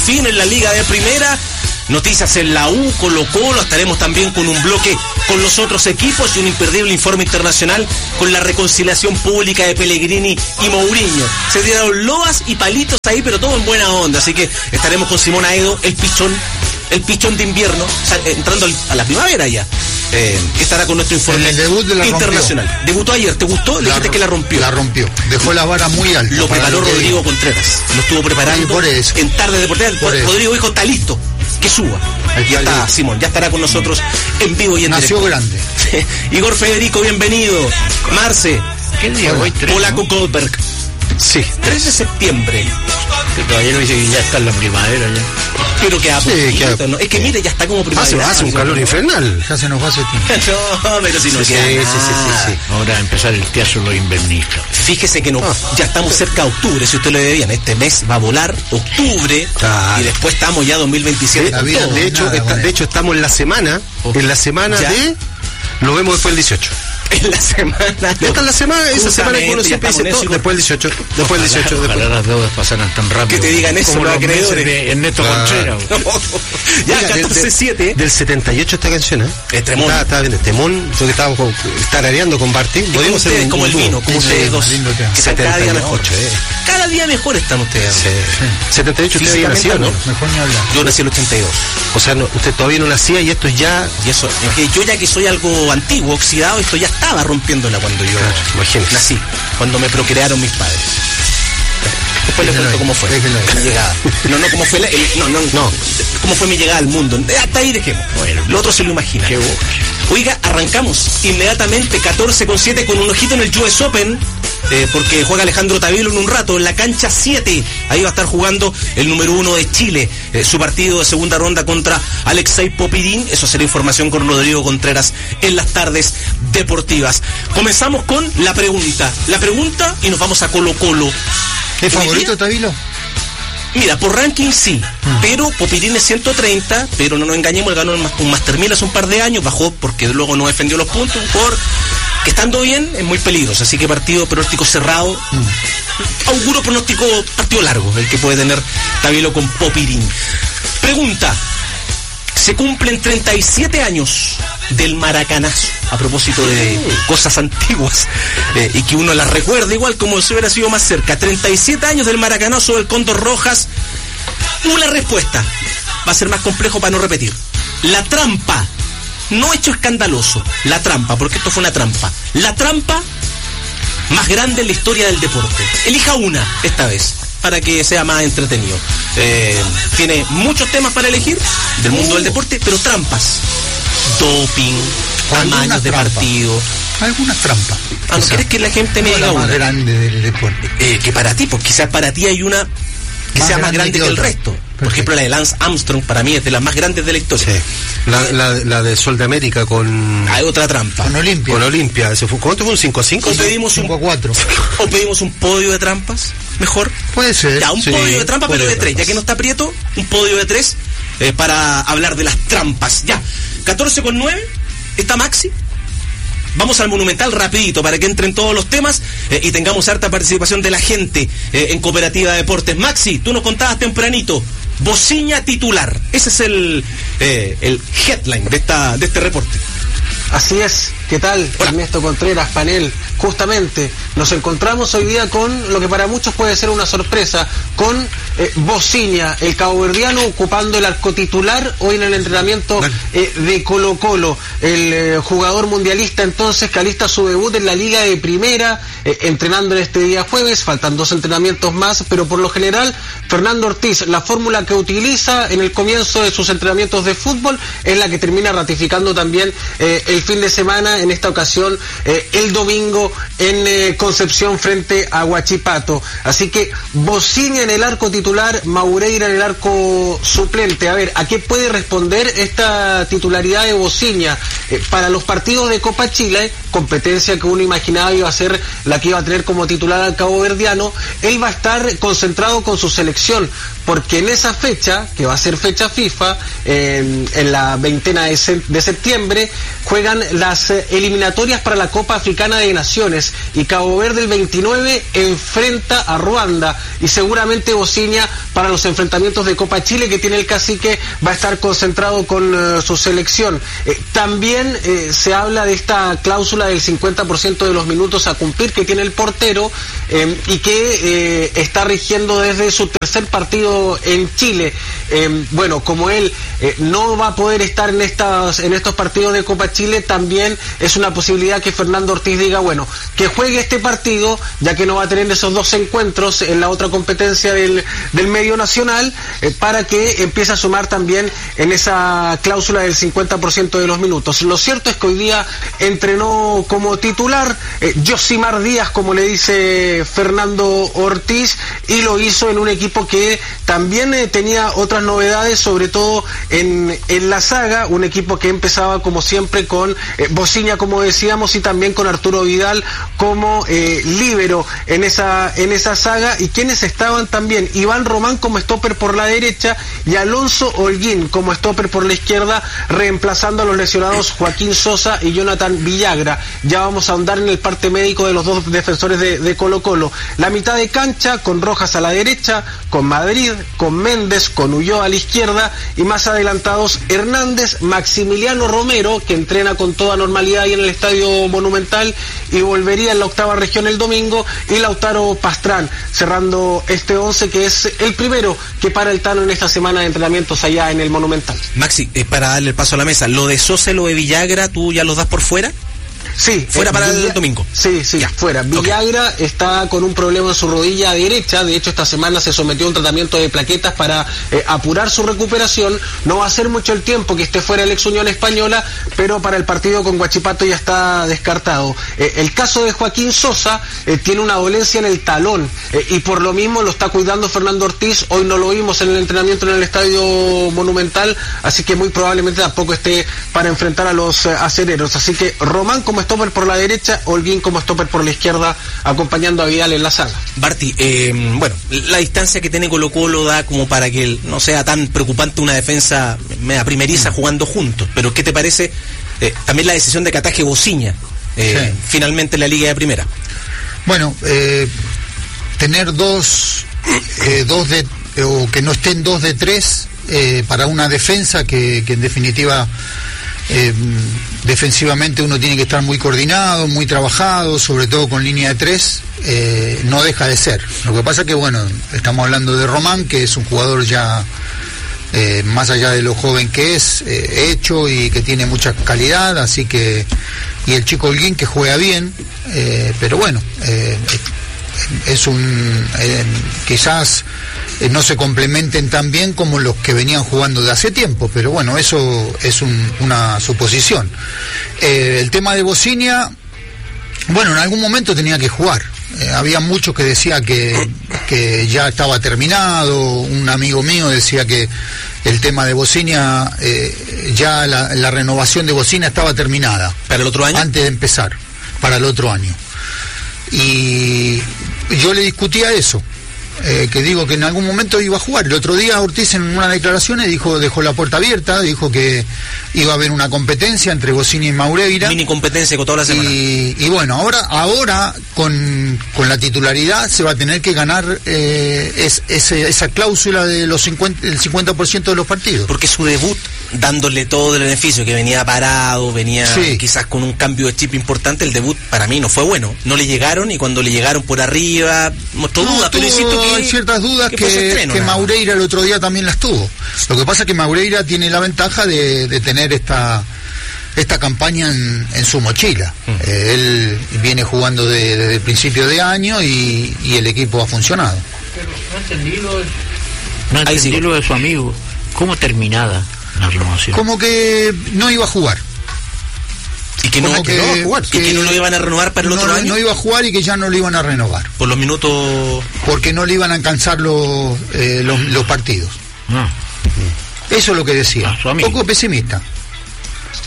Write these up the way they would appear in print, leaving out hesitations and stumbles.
fin en la Liga de Primera. Noticias en la U, Colo-Colo, estaremos también con un bloque con los otros equipos y un imperdible informe internacional con la reconciliación pública de Pellegrini y Mourinho. Se tiraron loas y palitos ahí, pero todo en buena onda, así que estaremos con Simón Aedo, el pichón de invierno, entrando a la primavera ya. Estará con nuestro informe internacional. Rompió. Debutó ayer, ¿te gustó? Le dijiste que la rompió. La rompió, dejó la vara muy alta. Lo preparó Rodrigo Contreras, lo estuvo preparando en Tarde Deportiva. Rodrigo dijo, está listo, que suba. Aquí está Simón, ya estará con nosotros en vivo y en Nació directo. grande. Igor Federico, bienvenido. Marce. ¿Qué día hoy? Polaco Goldberg. Sí, 3 de septiembre. Que todavía no dice que ya está en la primavera ya. Pero que poquito, ¿no? Es que mire, ya está como primavera. Hace un calor infernal. Ya se nos va a hacer tiempo. No, pero si no Sí. Ahora a empezar el teatro los invernistas. Fíjese que no, ya estamos cerca de octubre, si usted lo ve bien. Este mes va a volar octubre y después estamos ya 2027. De hecho, estamos en la semana ¿Ya? de... Lo vemos después del 18. En la semana. Esta es la semana, esa semana que uno siempre dice todo, después del 18. Después del 18. Ojalá las deudas pasaran tan rápido. Que te digan eso como los acreedores de Ernesto Contreras. Ya, 14-7. Del 78 esta canción, ¿eh? Es Tremón. Estaba bien, Temón, porque estábamos tarareando con Barty. Podemos ser como el vino, como ustedes dos. Que están cada día mejor. Cada día mejor están ustedes. Sí. 78 usted había nacido, ¿no? Mejor ni hablar. Yo nací en el 82. O sea, usted todavía no nacía y esto es ya... Y eso, yo ya que soy algo antiguo, oxidado, esto ya estaba rompiéndola cuando yo nací, cuando me procrearon mis padres. Después les cuento cómo fue mi llegada. No, cómo fue cómo fue mi llegada al mundo. Hasta ahí dejemos. Bueno, lo otro se lo imagina. Oiga, arrancamos inmediatamente 14-7 con un ojito en el US Open. Porque juega Alejandro Tavilo en un rato en la cancha 7. Ahí va a estar jugando el número 1 de Chile, su partido de segunda ronda contra Alexei Popyrin. Eso será información con Rodrigo Contreras en las tardes deportivas. Comenzamos con la pregunta y nos vamos a Colo-Colo. ¿Es favorito Tavilo? Mira, por ranking sí, pero Popyrin es 130, pero no nos engañemos, él ganó un Master 1000 hace un par de años, bajó porque luego no defendió los puntos, que estando bien es muy peligroso, así que pronóstico cerrado, auguro pronóstico partido largo, el que puede tener Tavilo con Popyrin. Pregunta, se cumplen 37 años del Maracanazo, a propósito de cosas antiguas y que uno las recuerda igual como si hubiera sido más cerca. 37 años del Maracanazo del Cóndor Rojas. Una respuesta, va a ser más complejo para no repetir. La trampa, no hecho escandaloso, la trampa, porque esto fue una trampa. La trampa más grande en la historia del deporte. Elija una esta vez, para que sea más entretenido. Tiene muchos temas para elegir del mundo del deporte, pero trampas. Doping, tamaños de partido. Algunas trampas. ¿No quieres que la gente me diga la una? más grande del deporte. Que para ti, porque quizás para ti hay una que sea más grande que el resto. Por ejemplo, la de Lance Armstrong para mí es de las más grandes de la historia. Sí. La de Sol de América con... Hay otra trampa. Con Olimpia. Con Olimpia. ¿Cuánto fue? ¿Un 5-5? O pedimos 5-4. O pedimos un podio de trampas. Mejor. Puede ser. Ya, un podio de trampas, pero de 3. Ya que no está Prieto, un podio de 3 para hablar de las trampas. Ya. 14-9. Está Maxi. Vamos al Monumental rapidito para que entren todos los temas y tengamos harta participación de la gente en Cooperativa Deportes. Maxi, tú nos contabas tempranito, Bociña titular. Ese es el headline de este reporte. Así es, ¿qué tal? Ernesto Contreras, panel. Justamente nos encontramos hoy día con lo que para muchos puede ser una sorpresa, con Bociña, el caboverdiano, ocupando el arco titular hoy en el entrenamiento de Colo-Colo. El jugador mundialista entonces que alista su debut en la Liga de Primera, entrenando en este día jueves, faltan 2 entrenamientos más, pero por lo general Fernando Ortiz, la fórmula que utiliza en el comienzo de sus entrenamientos de fútbol es la que termina ratificando también el fin de semana, en esta ocasión el domingo en Concepción frente a Huachipato. Así que Bociña en el arco titular, Maureira en el arco suplente. A ver, ¿a qué puede responder esta titularidad de Bociña? para los partidos de Copa Chile, competencia que uno imaginaba iba a ser la que iba a tener como titular al caboverdiano, él va a estar concentrado con su selección, porque en esa fecha, que va a ser fecha FIFA, en la 20 de septiembre, juegan las eliminatorias para la Copa Africana de Naciones, y Cabo Verde el 29 enfrenta a Ruanda, y seguramente Bociña para los enfrentamientos de Copa Chile que tiene el cacique va a estar concentrado con su selección. También se habla de esta cláusula del 50% de los minutos a cumplir que tiene el portero, y que está rigiendo desde su tercer partido en Chile. Bueno, como él no va a poder estar en estos partidos de Copa Chile, también es una posibilidad que Fernando Ortiz diga, bueno, que juegue este partido, ya que no va a tener esos 2 encuentros en la otra competencia del medio nacional, para que empiece a sumar también en esa cláusula del 50% de los minutos. Lo cierto es que hoy día entrenó como titular Josimar Díaz, como le dice Fernando Ortiz, y lo hizo en un equipo que también tenía otras novedades, sobre todo en la saga, un equipo que empezaba como siempre con Bociña, como decíamos, y también con Arturo Vidal como líbero en esa saga, y quienes estaban también Iván Román como stopper por la derecha y Alonso Holguín como stopper por la izquierda, reemplazando a los lesionados Joaquín Sosa y Jonathan Villagra. Ya vamos a ahondar en el parte médico de los 2 defensores de Colo Colo. La mitad de cancha con Rojas a la derecha, con Madrid, con Méndez, con Ulloa a la izquierda, y más adelantados Hernández, Maximiliano Romero, que entrena con toda normalidad ahí en el Estadio Monumental y volvería en la 8ª región el domingo, y Lautaro Pastrán, cerrando este 11 que es el primero que para el Tano en esta semana de entrenamientos allá en el Monumental. Maxi, para darle el paso a la mesa, lo de Sosa y lo de Villagra, ¿tú ya los das por fuera? Sí. Fuera para el domingo. Sí, ya. Fuera. Villagra está con un problema en su rodilla derecha. De hecho, esta semana se sometió a un tratamiento de plaquetas para apurar su recuperación. No va a ser mucho el tiempo que esté fuera el ex Unión Española, pero para el partido con Huachipato ya está descartado. El caso de Joaquín Sosa tiene una dolencia en el talón, y por lo mismo lo está cuidando Fernando Ortiz. Hoy no lo vimos en el entrenamiento en el Estadio Monumental, así que muy probablemente tampoco esté para enfrentar a los acereros. Así que Román como stopper por la derecha, Holguín como stopper por la izquierda, acompañando a Vidal en la saga. Barty, bueno, la distancia que tiene Colo Colo da como para que no sea tan preocupante una defensa media primeriza jugando juntos, pero ¿qué te parece también la decisión de que ataje Bociña finalmente en la Liga de Primera? Bueno, tener o que no estén 2 de 3 para una defensa que en definitiva defensivamente uno tiene que estar muy coordinado, muy trabajado, sobre todo con línea de 3, no deja de ser. Lo que pasa que, bueno, estamos hablando de Román, que es un jugador ya, más allá de lo joven que es, hecho y que tiene mucha calidad, así que, y el chico Holguín que juega bien, pero bueno, es quizás no se complementen tan bien como los que venían jugando de hace tiempo, pero bueno, eso es una suposición. El tema de Bociña, bueno, en algún momento tenía que jugar. Había muchos que decían que ya estaba terminado. Un amigo mío decía que el tema de Bociña, ya la renovación de Bociña estaba terminada. ¿Para el otro año? Antes de empezar, para el otro año. Y yo le discutía eso. Que digo que en algún momento iba a jugar. El otro día Ortiz en una declaración dejó la puerta abierta, dijo que iba a haber una competencia entre Bociña y Maureira. Mini competencia con toda la semana. Y bueno, ahora con la titularidad se va a tener que ganar esa cláusula de el 50% de los partidos. Porque su debut, dándole todo el beneficio, que venía parado, quizás con un cambio de chip importante, el debut para mí no fue bueno. No le llegaron, y cuando le llegaron por arriba mostró dudas, pero insisto que hay ciertas dudas que Maureira el otro día también las tuvo. Lo que pasa es que Maureira tiene la ventaja de tener esta campaña en su mochila. Él viene jugando desde el principio de año y el equipo ha funcionado. Pero no entendí lo de su amigo. ¿Cómo terminada la renovación? Como que no iba a jugar. Y que no lo iban a renovar para el otro año. No iba a jugar y que ya no lo iban a renovar. Por los minutos. Porque no le iban a alcanzar los partidos. Eso es lo que decía. Un poco pesimista.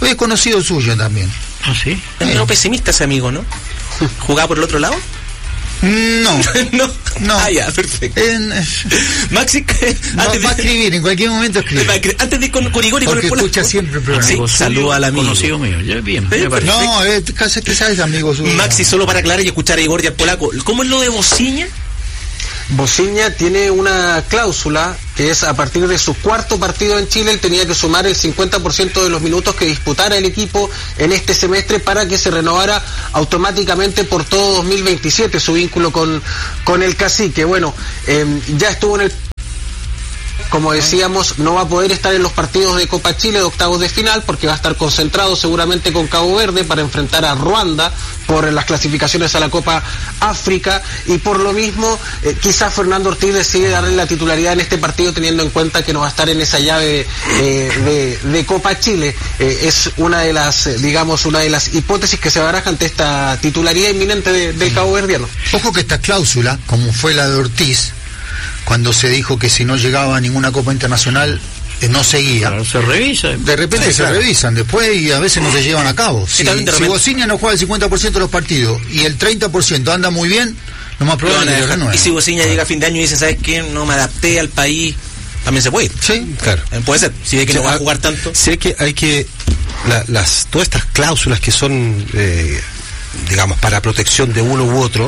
Es conocido suyo también. ¿Ah, sí? Es medio pesimista ese amigo, ¿no? ¿Jugaba por el otro lado? No. No. Ah, ya, perfecto. Maxi, va a escribir, en cualquier momento escribe. Antes de ir con Igor y con el Polaco. Escucha siempre el programa. Sí, saluda al amigo. Conocido mío, ya bien. No, quizás es amigo suyo. Maxi, solo para aclarar y escuchar a Igor y al Polaco, ¿cómo es lo de Bociña? Bociña tiene una cláusula que es a partir de su cuarto partido en Chile, él tenía que sumar el 50% de los minutos que disputara el equipo en este semestre para que se renovara automáticamente por todo 2027 su vínculo con el Cacique. Bueno, ya estuvo en el... Como decíamos, no va a poder estar en los partidos de Copa Chile de octavos de final porque va a estar concentrado seguramente con Cabo Verde para enfrentar a Ruanda por las clasificaciones a la Copa África, y por lo mismo quizás Fernando Ortiz decide darle la titularidad en este partido teniendo en cuenta que no va a estar en esa llave de Copa Chile. Es una de las hipótesis que se baraja ante esta titularidad inminente del Cabo Verdiano. Ojo que esta cláusula, como fue la de Ortiz, cuando se dijo que si no llegaba a ninguna Copa Internacional no seguía. Claro, se revisa. De repente se revisan después y a veces no se llevan a cabo. Si Bociña no juega el 50% de los partidos y el 30% anda muy bien, lo más probable es que renueve. Y si Bociña llega a fin de año y dice, ¿sabes qué? No me adapté al país, también se puede ir. Sí, claro. Puede ser, si ve que no va a jugar tanto. Sé que hay que... todas estas cláusulas que son, digamos, para protección de uno u otro...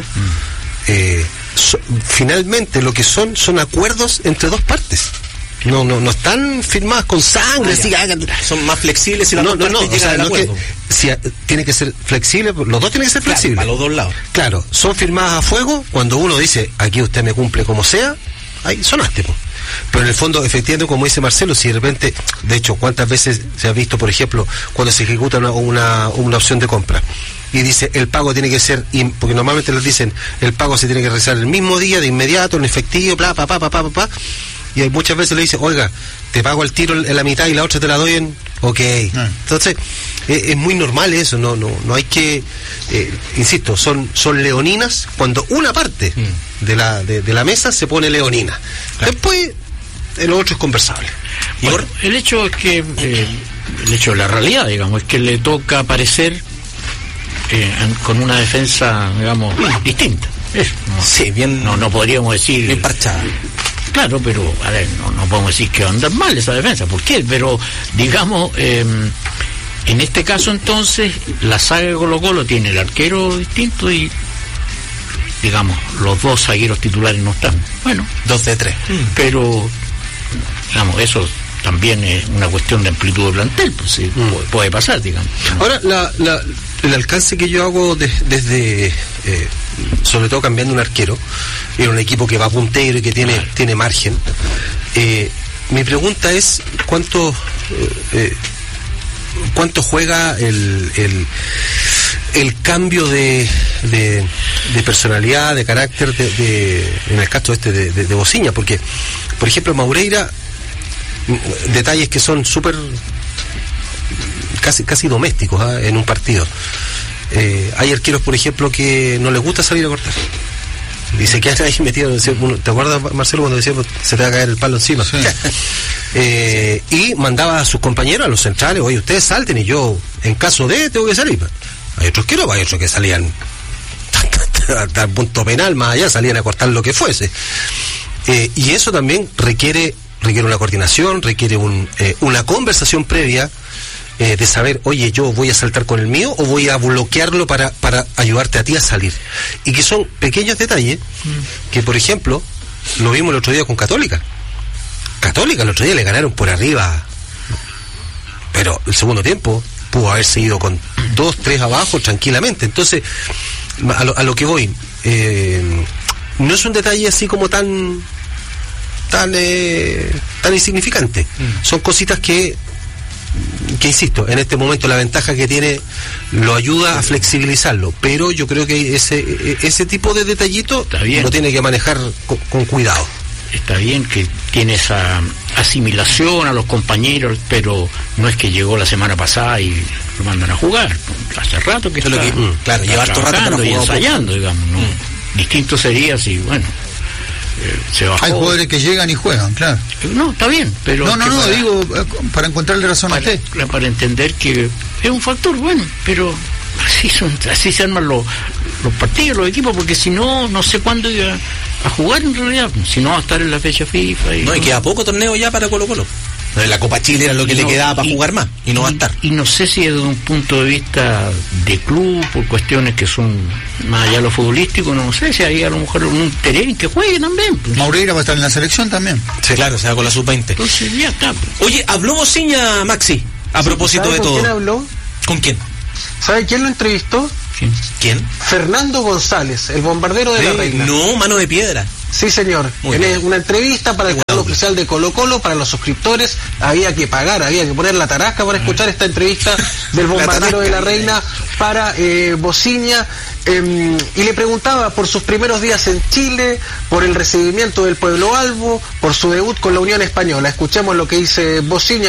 finalmente lo que son acuerdos entre dos partes. No están firmadas con sangre. Son más flexibles si las dos partes llegan al acuerdo. Tiene que ser flexible, los dos tienen que ser flexibles. Para los dos lados. Claro, son firmadas a fuego cuando uno dice, aquí usted me cumple como sea, ahí sonaste, po. Pero en el fondo, efectivamente, como dice Marcelo, si de repente, de hecho, ¿cuántas veces se ha visto, por ejemplo, cuando se ejecuta una opción de compra? Y dice, el pago tiene que ser, porque normalmente les dicen, el pago se tiene que realizar el mismo día, de inmediato, en efectivo, y hay muchas veces le dicen, oiga, te pago el tiro en la mitad y la otra te la doy en... Ok. Entonces, es muy normal eso, no hay que... insisto, son leoninas cuando una parte de la mesa se pone leonina. Claro. Después, el otro es conversable. Bueno, el hecho es que... el hecho de la realidad, digamos, es que le toca aparecer... con una defensa, digamos, distinta. Sí, bien. No podríamos decir. Bien parchada. Claro, pero a ver, no podemos decir que va a andar mal esa defensa. ¿Por qué? Pero, digamos, en este caso entonces, la saga de Colo-Colo tiene el arquero distinto y, digamos, los dos zagueros titulares no están. Bueno, 2 de 3. Pero, digamos, eso también es una cuestión de amplitud de plantel, pues sí, puede pasar, digamos. Ahora, el alcance que yo hago desde, sobre todo cambiando un arquero, en un equipo que va puntero y que tiene margen, mi pregunta es, ¿cuánto juega el cambio de personalidad, de carácter, en el caso de Bociña? Porque, por ejemplo, Maureira, detalles que son súper casi domésticos en un partido. Hay arqueros, por ejemplo, que no les gusta salir a cortar y se quedan ahí metidos. ¿Te acuerdas, Marcelo, cuando decíamos se te va a caer el palo encima? Sí. Y mandaba a sus compañeros, a los centrales, oye, ustedes salten y yo, en caso de, tengo que salir. Hay otros que no, hay otros que salían hasta el punto penal, más allá, salían a cortar lo que fuese. Y eso también requiere una coordinación, requiere una conversación previa, de saber, oye, yo voy a saltar con el mío o voy a bloquearlo para ayudarte a ti a salir. Y que son pequeños detalles que, por ejemplo, lo vimos el otro día con Católica. El otro día le ganaron por arriba, pero el segundo tiempo pudo haber seguido con 2-3 abajo tranquilamente. Entonces, a lo que voy, no es un detalle así como tan insignificante. Son cositas que insisto, en este momento la ventaja que tiene lo ayuda a flexibilizarlo, pero yo creo que ese tipo de detallito lo tiene que manejar con cuidado. Está bien que tiene esa asimilación a los compañeros, pero no es que llegó la semana pasada y lo mandan a jugar. Hace rato que claro, lleva harto rato y ensayando, digamos, ¿no? Distinto sería si, bueno, se bajó. Hay jugadores que llegan y juegan, claro. No, está bien, pero... No, digo, para encontrarle razón a usted. Para entender que es un factor, bueno, pero así se arman los partidos, los equipos, porque si no, no sé cuándo iba a jugar en realidad, si no va a estar en la fecha FIFA. Y queda poco torneo ya para Colo-Colo. La Copa Chile era lo que le quedaba para jugar más, y no va a estar. Y no sé si desde un punto de vista de club, por cuestiones que son más allá de lo futbolístico, no sé si hay a lo mejor un terreno que juegue también. Pues. Maureira va a estar en la selección también. Sí, claro, se va con la sub-20. Entonces ya está. Pues. Oye, habló Bociña, Maxi, a propósito de todo. ¿Con quién habló? ¿Con quién? ¿Sabe quién lo entrevistó? ¿Quién? Fernando González, el bombardero de la Reina. No, mano de piedra. Sí, señor. En una entrevista para el canal oficial de Colo-Colo, para los suscriptores, había que pagar, había que poner la tarasca para escuchar esta entrevista del bombardero de la Reina para Bociña. Y le preguntaba por sus primeros días en Chile, por el recibimiento del pueblo albo, por su debut con la Unión Española. Escuchemos lo que dice Bociña.